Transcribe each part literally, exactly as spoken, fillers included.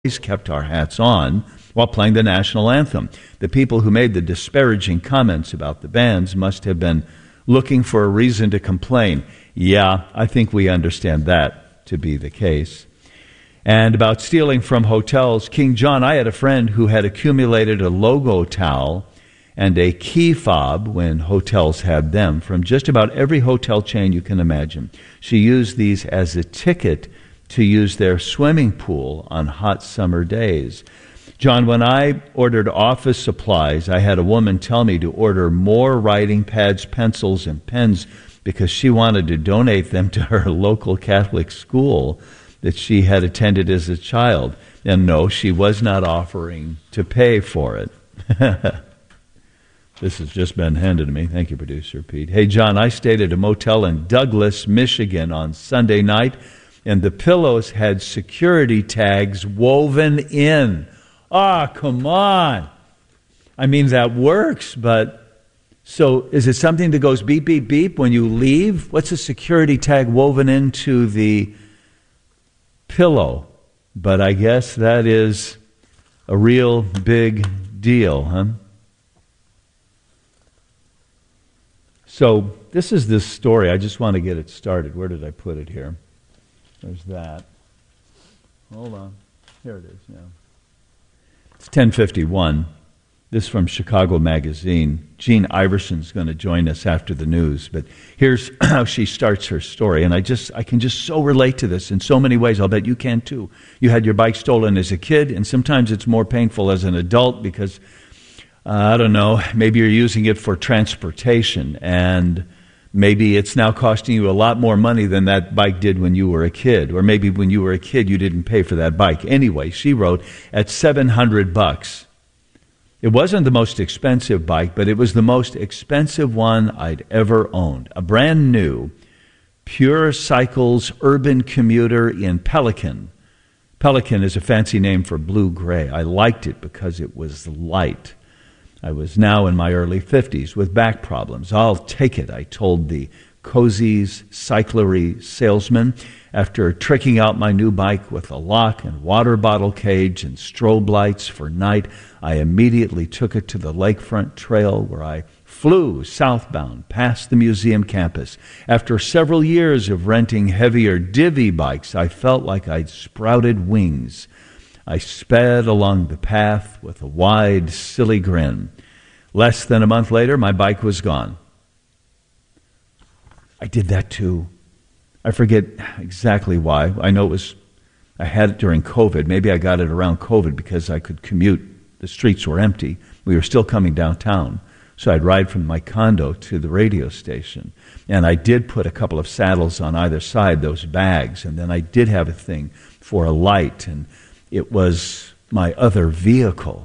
kept our hats on while playing the national anthem. The people who made the disparaging comments about the bands must have been looking for a reason to complain. Yeah, I think we understand that to be the case. And about stealing from hotels, King John, I had a friend who had accumulated a logo towel and a key fob, when hotels had them, from just about every hotel chain you can imagine. She used these as a ticket to use their swimming pool on hot summer days. John, when I ordered office supplies, I had a woman tell me to order more writing pads, pencils, and pens because she wanted to donate them to her local Catholic school that she had attended as a child. And no, she was not offering to pay for it. This has just been handed to me. Thank you, Producer Pete. Hey, John, I stayed at a motel in Douglas, Michigan on Sunday night, and the pillows had security tags woven in. Ah, come on. I mean, that works, but so is it something that goes beep, beep, beep when you leave? What's a security tag woven into the pillow? But I guess that is a real big deal, huh? So this is this story. I just want to get it started. Where did I put it here? There's that. Hold on. Here it is. Yeah. It's ten fifty-one. This is from Chicago Magazine. Jean Iverson's going to join us after the news, but here's how she starts her story. And I just I can just so relate to this in so many ways. I'll bet you can too. You had your bike stolen as a kid, and sometimes it's more painful as an adult because, uh, I don't know, maybe you're using it for transportation, and maybe it's now costing you a lot more money than that bike did when you were a kid. Or maybe when you were a kid, you didn't pay for that bike. Anyway, she wrote, at seven hundred bucks. It wasn't the most expensive bike, but it was the most expensive one I'd ever owned. A brand new Pure Cycles Urban Commuter in Pelican. Pelican is a fancy name for blue-gray. I liked it because it was light. I was now in my early fifties with back problems. I'll take it, I told the Cozy's Cyclery salesman after tricking out my new bike with a lock and water bottle cage and strobe lights for night. I immediately took it to the lakefront trail where I flew southbound past the museum campus. After several years of renting heavier divvy bikes, I felt like I'd sprouted wings. I sped along the path with a wide, silly grin. Less than a month later, my bike was gone. I did that too. I forget exactly why. I know it was, I had it during COVID. Maybe I got it around COVID because I could commute. The streets were empty. We were still coming downtown. So I'd ride from my condo to the radio station. And I did put a couple of saddles on either side, those bags. And then I did have a thing for a light. And it was my other vehicle.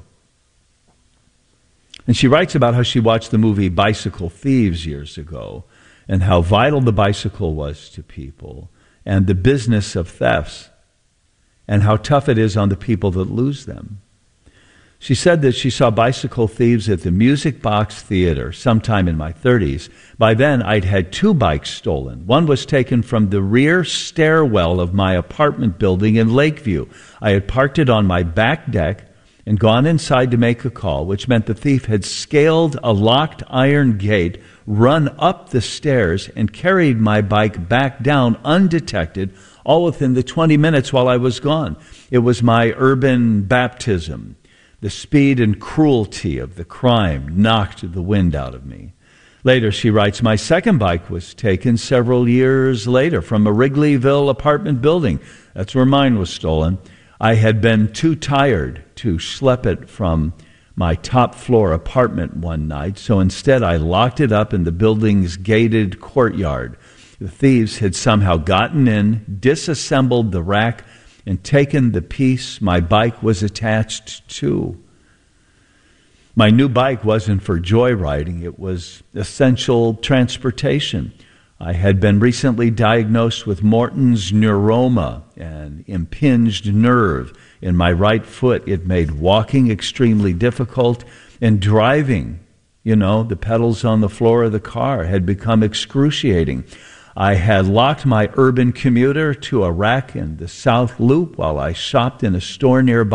And she writes about how she watched the movie Bicycle Thieves years ago and how vital the bicycle was to people and the business of thefts and how tough it is on the people that lose them. She said that she saw Bicycle Thieves at the Music Box Theater sometime in my thirties. By then, I'd had two bikes stolen. One was taken from the rear stairwell of my apartment building in Lakeview. I had parked it on my back deck and gone inside to make a call, which meant the thief had scaled a locked iron gate, run up the stairs, and carried my bike back down undetected, all within the twenty minutes while I was gone. It was my urban baptism. The speed and cruelty of the crime knocked the wind out of me. Later, she writes, my second bike was taken several years later from a Wrigleyville apartment building. That's where mine was stolen. I had been too tired to schlep it from my top floor apartment one night, so instead I locked it up in the building's gated courtyard. The thieves had somehow gotten in, disassembled the rack, and taken the piece my bike was attached to. My new bike wasn't for joyriding. It was essential transportation. I had been recently diagnosed with Morton's neuroma, an impinged nerve in my right foot. It made walking extremely difficult, and driving, you know, the pedals on the floor of the car had become excruciating. I had locked my urban commuter to a rack in the South Loop while I shopped in a store nearby.